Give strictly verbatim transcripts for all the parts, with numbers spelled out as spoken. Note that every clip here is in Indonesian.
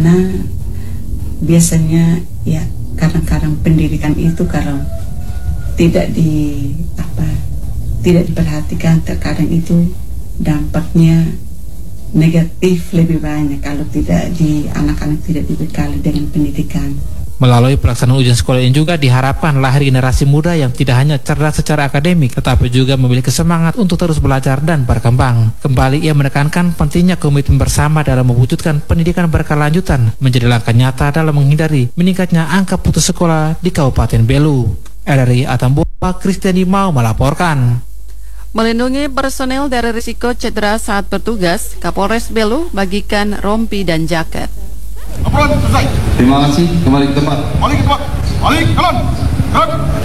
karena biasanya ya kadang-kadang pendidikan itu kalau tidak di apa tidak diperhatikan, terkadang itu dampaknya negatif lebih banyak kalau tidak di anak-anak tidak dibekali dengan pendidikan. Melalui pelaksanaan ujian sekolah ini juga diharapkan lahir generasi muda yang tidak hanya cerdas secara akademik, tetapi juga memiliki semangat untuk terus belajar dan berkembang. Kembali ia menekankan pentingnya komitmen bersama dalam mewujudkan pendidikan berkelanjutan menjadi langkah nyata dalam menghindari meningkatnya angka putus sekolah di Kabupaten Belu. R R I Atambua, Kristiani mau melaporkan. Melindungi personel dari risiko cedera saat bertugas, Kapolres Belu bagikan rompi dan jaket. Laporan selesai. Terima kasih. Kembali ke tempat. Balik ke tempat. Balik, jalan. Gerak.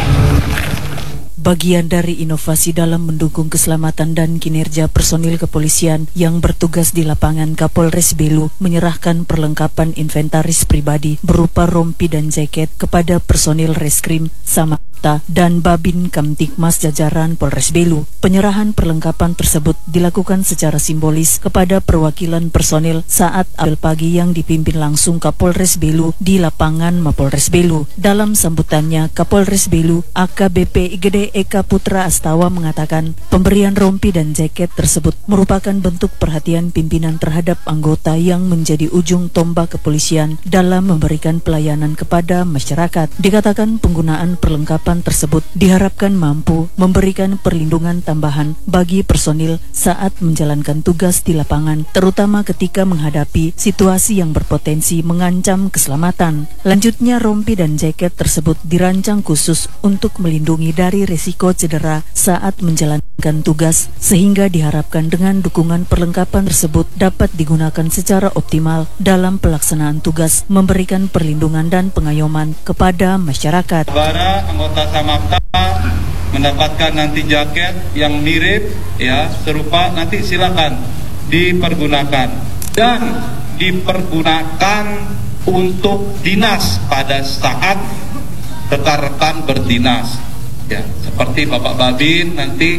Bagian dari inovasi dalam mendukung keselamatan dan kinerja personil kepolisian yang bertugas di lapangan, Kapolres Belu menyerahkan perlengkapan inventaris pribadi berupa rompi dan jaket kepada personil Reskrim, Samapta, dan Babin Kamtibmas jajaran Polres Belu. Penyerahan perlengkapan tersebut dilakukan secara simbolis kepada perwakilan personil saat apel pagi yang dipimpin langsung Kapolres Belu di lapangan Mapolres Belu. Dalam sambutannya, Kapolres Belu A K B P I G D Eka Putra Astawa mengatakan pemberian rompi dan jaket tersebut merupakan bentuk perhatian pimpinan terhadap anggota yang menjadi ujung tombak kepolisian dalam memberikan pelayanan kepada masyarakat. Dikatakan penggunaan perlengkapan tersebut diharapkan mampu memberikan perlindungan tambahan bagi personil saat menjalankan tugas di lapangan, terutama ketika menghadapi situasi yang berpotensi mengancam keselamatan. Lanjutnya, rompi dan jaket tersebut dirancang khusus untuk melindungi dari risiko cedera saat menjalankan tugas, sehingga diharapkan dengan dukungan perlengkapan tersebut dapat digunakan secara optimal dalam pelaksanaan tugas, memberikan perlindungan dan pengayoman kepada masyarakat. Para anggota Samapta mendapatkan nanti jaket yang mirip ya serupa, nanti silakan dipergunakan dan dipergunakan untuk dinas pada saat rekan-rekan berdinas. Ya, seperti Bapak Babin nanti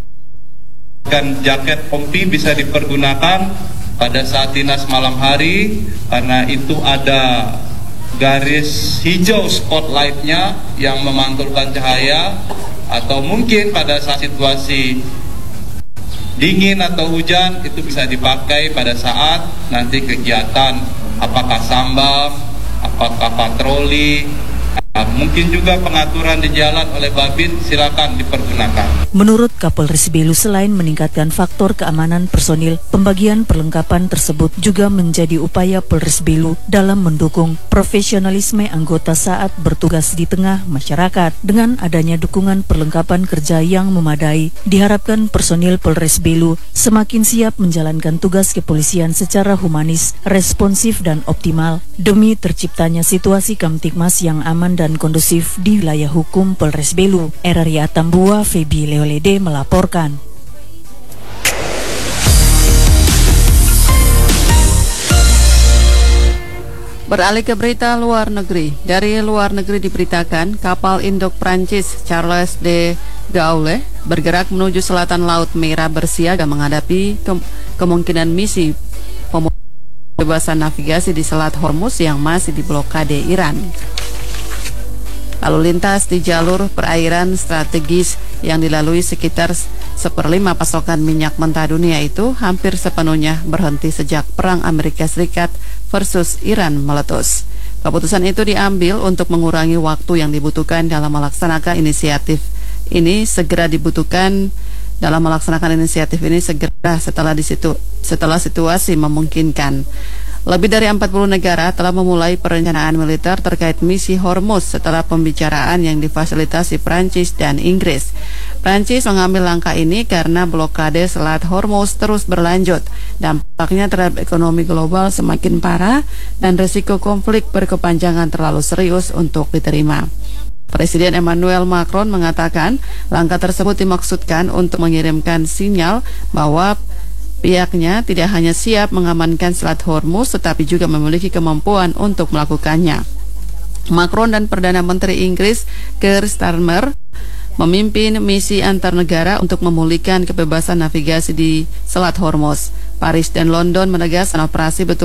kan jaket rompi bisa dipergunakan pada saat dinas malam hari karena itu ada garis hijau spotlightnya yang memantulkan cahaya, atau mungkin pada saat situasi dingin atau hujan itu bisa dipakai pada saat nanti kegiatan apakah sambam, apakah patroli. Nah, mungkin juga pengaturan di jalan oleh Babin, silakan dipergunakan. Menurut Kapolres Belu, selain meningkatkan faktor keamanan personil, pembagian perlengkapan tersebut juga menjadi upaya Polres Belu dalam mendukung profesionalisme anggota saat bertugas di tengah masyarakat. Dengan adanya dukungan perlengkapan kerja yang memadai, diharapkan personil Polres Belu semakin siap menjalankan tugas kepolisian secara humanis, responsif dan optimal demi terciptanya situasi Kamtibmas yang aman dan dan kondusif di wilayah hukum Polres Belu. R R I Atambua, Febi Leolede melaporkan. Beralih ke berita luar negeri. Dari luar negeri diberitakan kapal induk Prancis Charles de Gaulle bergerak menuju selatan Laut Merah bersiaga menghadapi ke kemungkinan misi pembebasan navigasi di Selat Hormuz yang masih diblokade Iran. Lalu lintas di jalur perairan strategis yang dilalui sekitar seperlima pasokan minyak mentah dunia itu hampir sepenuhnya berhenti sejak perang Amerika Serikat versus Iran meletus. Keputusan itu diambil untuk mengurangi waktu yang dibutuhkan dalam melaksanakan inisiatif ini segera dibutuhkan dalam melaksanakan inisiatif ini segera setelah di situ setelah situasi memungkinkan. Lebih dari empat puluh negara telah memulai perencanaan militer terkait misi Hormuz setelah pembicaraan yang difasilitasi Prancis dan Inggris. Prancis mengambil langkah ini karena blokade Selat Hormuz terus berlanjut. Dampaknya terhadap ekonomi global semakin parah dan risiko konflik berkepanjangan terlalu serius untuk diterima. Presiden Emmanuel Macron mengatakan langkah tersebut dimaksudkan untuk mengirimkan sinyal bahwa pihaknya tidak hanya siap mengamankan Selat Hormuz, tetapi juga memiliki kemampuan untuk melakukannya. Macron dan Perdana Menteri Inggris Keir Starmer memimpin misi antar negara untuk memulihkan kebebasan navigasi di Selat Hormuz. Paris dan London menegaskan operasi betul